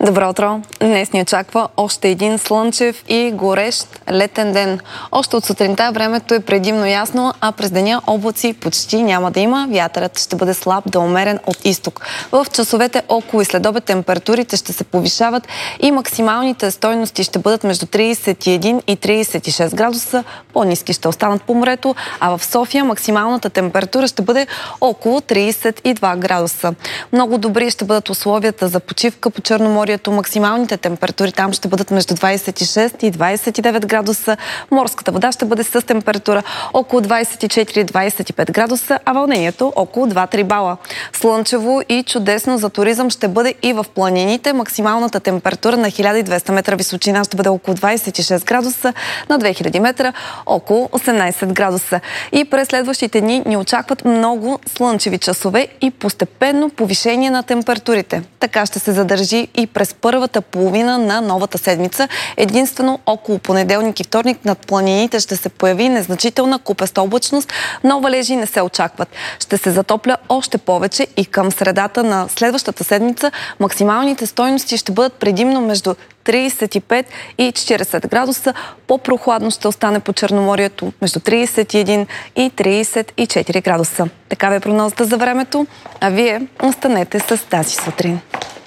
Добро утро! Днес ни очаква още един слънчев и горещ летен ден. Още от сутринта времето е предимно ясно, а през деня облаци почти няма да има. Вятърът ще бъде слаб до умерен от изток. В часовете около и следобед температурите ще се повишават и максималните стойности ще бъдат между 31 и 36 градуса. По-ниски ще останат по морето, а в София максималната температура ще бъде около 32 градуса. Много добри ще бъдат условията за почивка по Черноморието. Максималните температури там ще бъдат между 26 и 29 градуса. Морската вода ще бъде с температура около 24-25 градуса, а вълнението около 2-3 бала. Слънчево и чудесно за туризъм ще бъде и в планините. Максималната температура на 1200 метра височина ще бъде около 26 градуса, на 2000 метра около 18 градуса. И през следващите дни ни очакват много слънчеви часове и постепенно повишение на температурите. Така ще се задържи и през първата половина на новата седмица. Единствено около понеделник и вторник над планините ще се появи незначителна купеста облачност, но валежи не се очакват. Ще се затопля още повече и към средата на следващата седмица максималните стойности ще бъдат предимно между 35 и 40 градуса. По-прохладно ще остане по Черноморието между 31 и 34 градуса. Такава е прогнозата за времето, а вие останете с тази сутрин.